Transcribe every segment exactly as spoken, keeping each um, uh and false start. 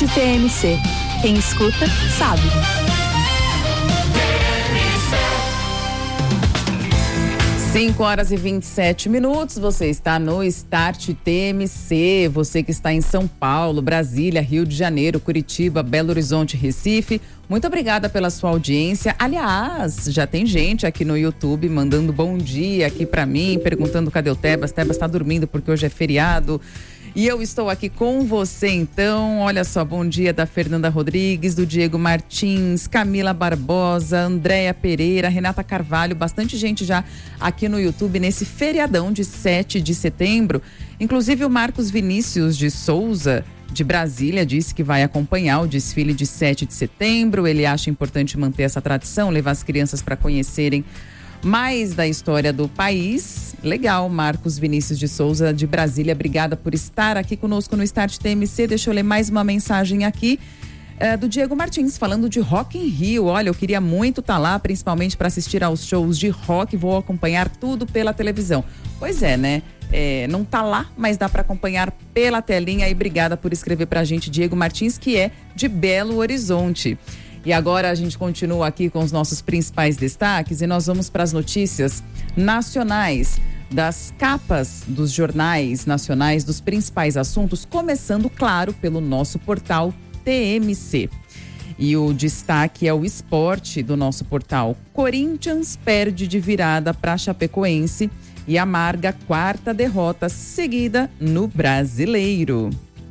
T M C. Quem escuta, sabe. cinco horas e vinte e sete minutos, você está no Start T M C, você que está em São Paulo, Brasília, Rio de Janeiro, Curitiba, Belo Horizonte, Recife, muito obrigada pela sua audiência. Aliás, já tem gente aqui no YouTube mandando bom dia aqui pra mim, perguntando cadê o Tebas, Tebas tá dormindo porque hoje é feriado. E eu estou aqui com você, então, olha só, bom dia da Fernanda Rodrigues, do Diego Martins, Camila Barbosa, Andréia Pereira, Renata Carvalho, bastante gente já aqui no YouTube nesse feriadão de sete de setembro. Inclusive o Marcos Vinícius de Souza, de Brasília, disse que vai acompanhar o desfile de sete de setembro. Ele acha importante manter essa tradição, levar as crianças para conhecerem mais da história do país. Legal, Marcos Vinícius de Souza, de Brasília, obrigada por estar aqui conosco no Start T M C. Deixa eu ler mais uma mensagem aqui é, do Diego Martins, falando de Rock in Rio. Olha, eu queria muito estar lá, principalmente para assistir aos shows de rock, vou acompanhar tudo pela televisão. Pois é, né? É, não tá lá, mas dá para acompanhar pela telinha. E obrigada por escrever pra gente, Diego Martins, que é de Belo Horizonte. E agora a gente continua aqui com os nossos principais destaques e nós vamos para as notícias nacionais, das capas dos jornais nacionais, dos principais assuntos, começando, claro, pelo nosso portal T M C. E o destaque é o esporte do nosso portal. Corinthians perde de virada para Chapecoense e amarga quarta derrota seguida no Brasileiro.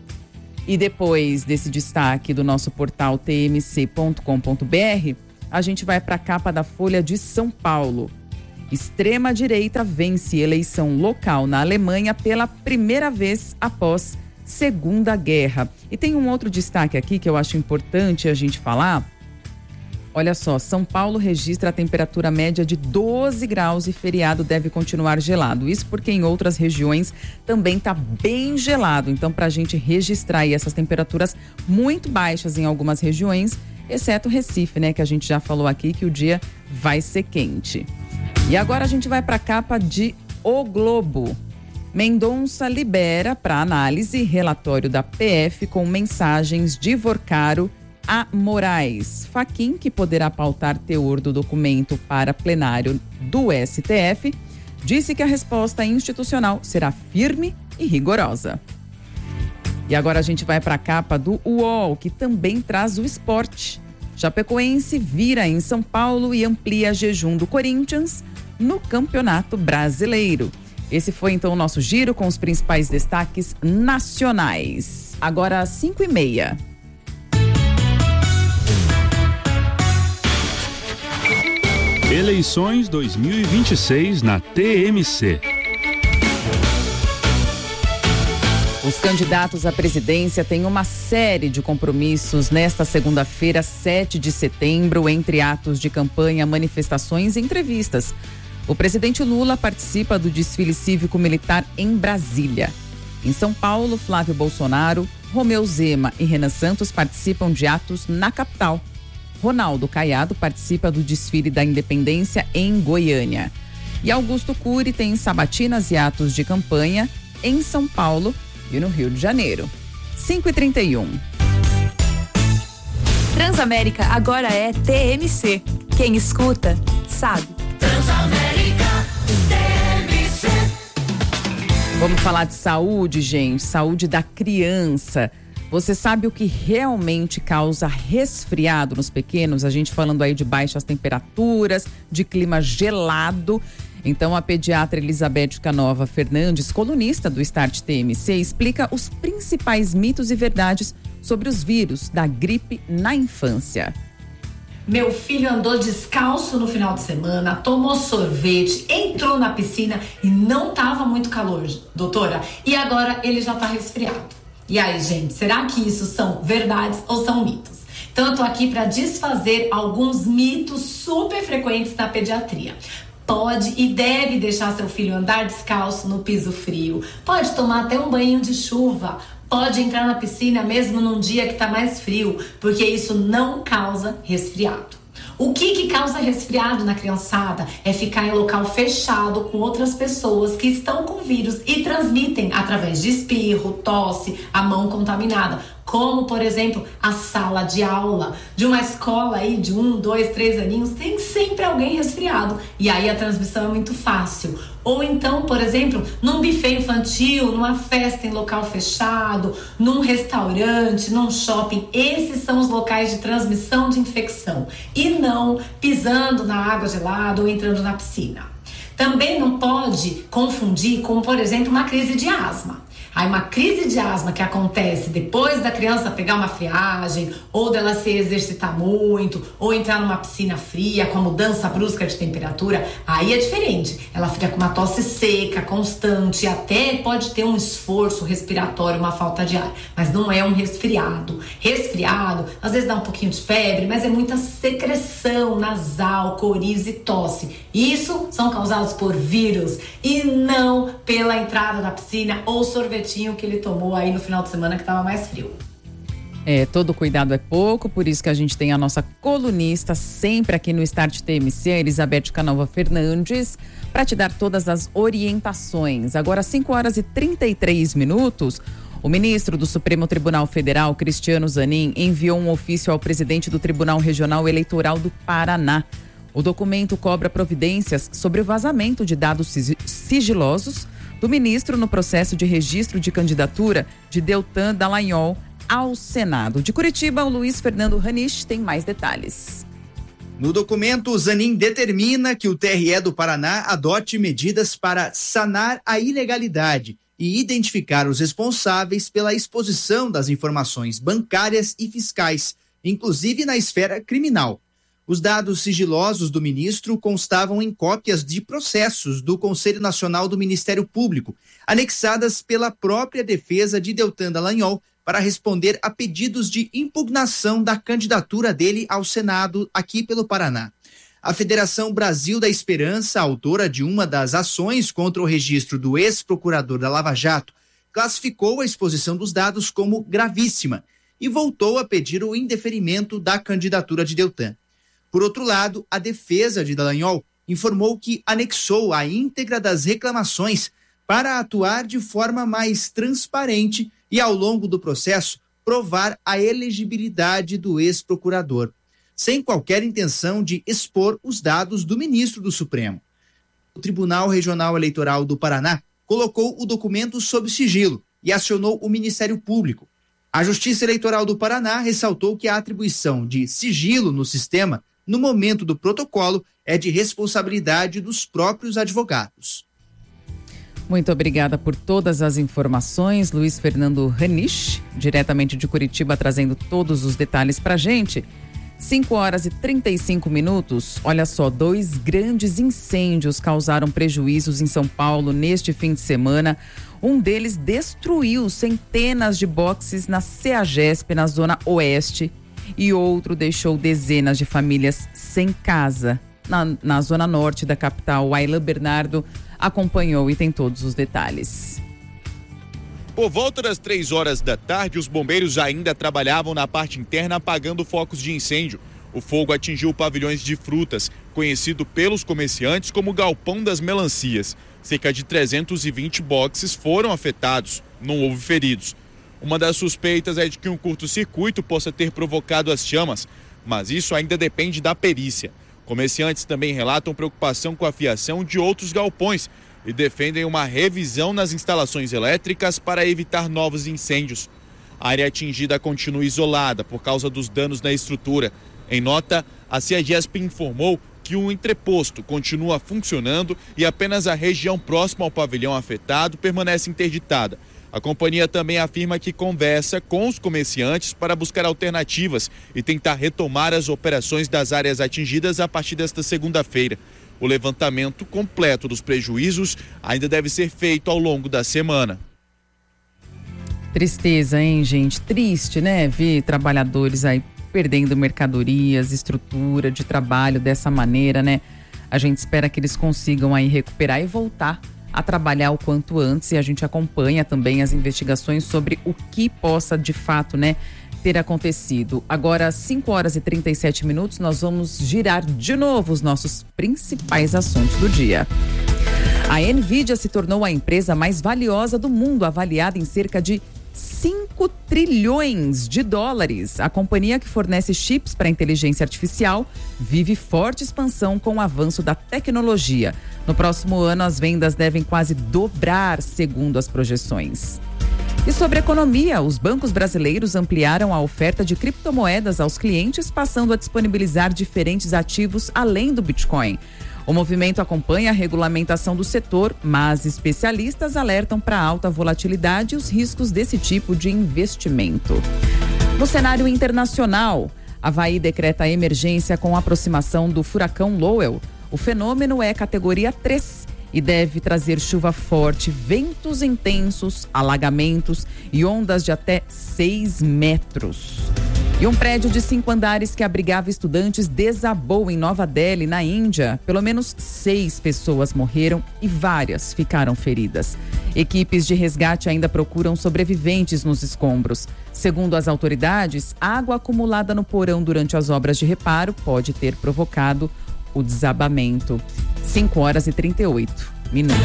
E depois desse destaque do nosso portal t m c ponto com ponto b r, a gente vai para a capa da Folha de São Paulo. Extrema-direita vence eleição local na Alemanha pela primeira vez após Segunda Guerra. E tem um outro destaque aqui que eu acho importante a gente falar. Olha só, São Paulo registra a temperatura média de doze graus e feriado deve continuar gelado. Isso porque em outras regiões também está bem gelado. Então, para a gente registrar aí essas temperaturas muito baixas em algumas regiões, exceto Recife, né? Que a gente já falou aqui que o dia vai ser quente. E agora a gente vai para a capa de O Globo. Mendonça libera para análise relatório da P F com mensagens de Vorcaro a Moraes. Fachin, que poderá pautar teor do documento para plenário do S T F, disse que a resposta institucional será firme e rigorosa. E agora a gente vai para a capa do U O L, que também traz o esporte. Chapecoense vira em São Paulo e amplia jejum do Corinthians no Campeonato Brasileiro. Esse foi então o nosso giro com os principais destaques nacionais. Agora às cinco e meia. Eleições dois mil e vinte e seis na T M C. Os candidatos à presidência têm uma série de compromissos nesta segunda-feira, sete de setembro, entre atos de campanha, manifestações e entrevistas. O presidente Lula participa do desfile cívico-militar em Brasília. Em São Paulo, Flávio Bolsonaro, Romeu Zema e Renan Santos participam de atos na capital. Ronaldo Caiado participa do desfile da Independência em Goiânia. E Augusto Cury tem sabatinas e atos de campanha em São Paulo e no Rio de Janeiro. cinco e trinta e um. Transamérica agora é T M C. Quem escuta, sabe. Transamérica T M C. Vamos falar de saúde, gente. Saúde da criança. Você sabe o que realmente causa resfriado nos pequenos? A gente falando aí de baixas temperaturas, de clima gelado. Então, a pediatra Elizabeth Canova Fernandes, colunista do Start T M C, explica os principais mitos e verdades sobre os vírus da gripe na infância. Meu filho andou descalço no final de semana, tomou sorvete, entrou na piscina e não tava muito calor, doutora. E agora ele já tá resfriado. E aí, gente, será que isso são verdades ou são mitos? Então, eu tô aqui para desfazer alguns mitos super frequentes na pediatria. Pode e deve deixar seu filho andar descalço no piso frio. Pode tomar até um banho de chuva. Pode entrar na piscina mesmo num dia que tá mais frio, porque isso não causa resfriado. O que que causa resfriado na criançada é ficar em local fechado com outras pessoas que estão com vírus e transmitem através de espirro, tosse, a mão contaminada, como, por exemplo, a sala de aula de uma escola aí de um, dois, três aninhos, tem sempre alguém resfriado. E aí a transmissão é muito fácil. Ou então, por exemplo, num buffet infantil, numa festa em local fechado, num restaurante, num shopping. Esses são os locais de transmissão de infecção. E não pisando na água gelada ou entrando na piscina. Também não pode confundir com, por exemplo, uma crise de asma. Aí uma crise de asma que acontece depois da criança pegar uma friagem, ou dela se exercitar muito, ou entrar numa piscina fria com a mudança brusca de temperatura, aí é diferente. Ela fica com uma tosse seca, constante, até pode ter um esforço respiratório, uma falta de ar, mas não é um resfriado. Resfriado, às vezes dá um pouquinho de febre, mas é muita secreção nasal, coriza e tosse. Isso são causados por vírus e não pela entrada da piscina ou sorvete que ele tomou aí no final de semana que estava mais frio. É, todo cuidado é pouco, por isso que a gente tem a nossa colunista sempre aqui no Start T M C, a Elizabeth Canova Fernandes, para te dar todas as orientações. Agora, cinco horas e trinta e três minutos, o ministro do Supremo Tribunal Federal, Cristiano Zanin, enviou um ofício ao presidente do Tribunal Regional Eleitoral do Paraná. O documento cobra providências sobre o vazamento de dados sigilosos do ministro no processo de registro de candidatura de Deltan Dallagnol ao Senado. De Curitiba, o Luiz Fernando Ranich tem mais detalhes. No documento, o Zanin determina que o T R E do Paraná adote medidas para sanar a ilegalidade e identificar os responsáveis pela exposição das informações bancárias e fiscais, inclusive na esfera criminal. Os dados sigilosos do ministro constavam em cópias de processos do Conselho Nacional do Ministério Público, anexadas pela própria defesa de Deltan Dallagnol para responder a pedidos de impugnação da candidatura dele ao Senado aqui pelo Paraná. A Federação Brasil da Esperança, autora de uma das ações contra o registro do ex-procurador da Lava Jato, classificou a exposição dos dados como gravíssima e voltou a pedir o indeferimento da candidatura de Deltan. Por outro lado, a defesa de Dallagnol informou que anexou a íntegra das reclamações para atuar de forma mais transparente e, ao longo do processo, provar a elegibilidade do ex-procurador, sem qualquer intenção de expor os dados do ministro do Supremo. O Tribunal Regional Eleitoral do Paraná colocou o documento sob sigilo e acionou o Ministério Público. A Justiça Eleitoral do Paraná ressaltou que a atribuição de sigilo no sistema no momento do protocolo, é de responsabilidade dos próprios advogados. Muito obrigada por todas as informações, Luiz Fernando Ranich, diretamente de Curitiba, trazendo todos os detalhes pra gente. cinco horas e trinta e cinco minutos, olha só, dois grandes incêndios causaram prejuízos em São Paulo neste fim de semana. Um deles destruiu centenas de boxes na CEAGESP, na zona oeste, e outro deixou dezenas de famílias sem casa. Na, na zona norte da capital, o Aylan Bernardo acompanhou e tem todos os detalhes. Por volta das três horas da tarde, os bombeiros ainda trabalhavam na parte interna apagando focos de incêndio. O fogo atingiu pavilhões de frutas, conhecido pelos comerciantes como Galpão das Melancias. Cerca de trezentos e vinte boxes foram afetados, não houve feridos. Uma das suspeitas é de que um curto-circuito possa ter provocado as chamas, mas isso ainda depende da perícia. Comerciantes também relatam preocupação com a fiação de outros galpões e defendem uma revisão nas instalações elétricas para evitar novos incêndios. A área atingida continua isolada por causa dos danos na estrutura. Em nota, a CEAGESP informou que o entreposto continua funcionando e apenas a região próxima ao pavilhão afetado permanece interditada. A companhia também afirma que conversa com os comerciantes para buscar alternativas e tentar retomar as operações das áreas atingidas a partir desta segunda-feira. O levantamento completo dos prejuízos ainda deve ser feito ao longo da semana. Tristeza, hein, gente? Triste, né? Ver trabalhadores aí perdendo mercadorias, estrutura de trabalho dessa maneira, né? A gente espera que eles consigam aí recuperar e voltar a trabalhar o quanto antes, e a gente acompanha também as investigações sobre o que possa de fato, né, ter acontecido. Agora, cinco horas e trinta e sete minutos, nós vamos girar de novo os nossos principais assuntos do dia. A Nvidia se tornou a empresa mais valiosa do mundo, avaliada em cerca de cinco trilhões de dólares. A companhia que fornece chips para inteligência artificial vive forte expansão com o avanço da tecnologia. No próximo ano, as vendas devem quase dobrar, segundo as projeções. E sobre economia, os bancos brasileiros ampliaram a oferta de criptomoedas aos clientes, passando a disponibilizar diferentes ativos além do Bitcoin. O movimento acompanha a regulamentação do setor, mas especialistas alertam para a alta volatilidade e os riscos desse tipo de investimento. No cenário internacional, Havaí decreta emergência com a aproximação do furacão Lowell. O fenômeno é categoria três e deve trazer chuva forte, ventos intensos, alagamentos e ondas de até seis metros. E um prédio de cinco andares que abrigava estudantes desabou em Nova Delhi, na Índia. Pelo menos seis pessoas morreram e várias ficaram feridas. Equipes de resgate ainda procuram sobreviventes nos escombros. Segundo as autoridades, água acumulada no porão durante as obras de reparo pode ter provocado o desabamento. cinco horas e trinta e oito minutos.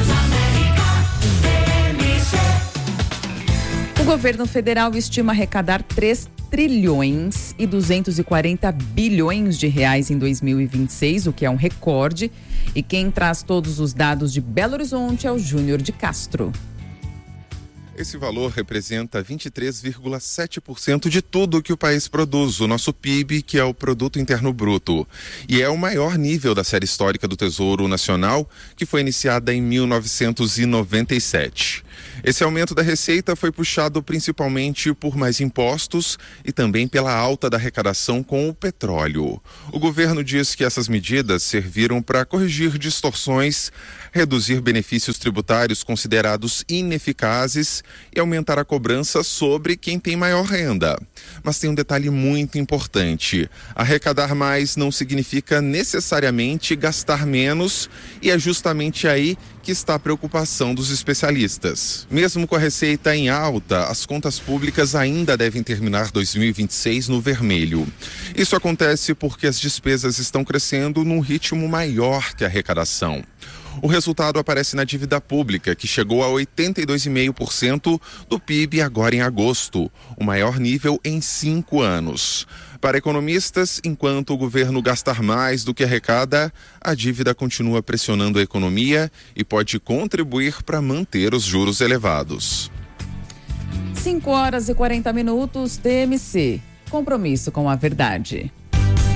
O governo federal estima arrecadar três trilhões e duzentos e quarenta bilhões de reais em dois mil e vinte e seis, o que é um recorde. E quem traz todos os dados de Belo Horizonte é o Júnior de Castro. Esse valor representa vinte e três vírgula sete por cento de tudo que o país produz, o nosso P I B, que é o Produto Interno Bruto. E é o maior nível da série histórica do Tesouro Nacional, que foi iniciada em mil novecentos e noventa e sete. Esse aumento da receita foi puxado principalmente por mais impostos e também pela alta da arrecadação com o petróleo. O governo diz que essas medidas serviram para corrigir distorções, reduzir benefícios tributários considerados ineficazes e aumentar a cobrança sobre quem tem maior renda. Mas tem um detalhe muito importante: arrecadar mais não significa necessariamente gastar menos, e é justamente aí que está a preocupação dos especialistas. Mesmo com a receita em alta, as contas públicas ainda devem terminar dois mil e vinte e seis no vermelho. Isso acontece porque as despesas estão crescendo num ritmo maior que a arrecadação. O resultado aparece na dívida pública, que chegou a oitenta e dois vírgula cinco por cento do P I B agora em agosto, o maior nível em cinco anos. Para economistas, enquanto o governo gastar mais do que arrecada, a dívida continua pressionando a economia e pode contribuir para manter os juros elevados. cinco horas e quarenta minutos, T M C. Compromisso com a verdade.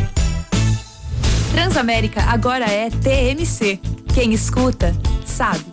Transamérica agora é T M C. Quem escuta, sabe.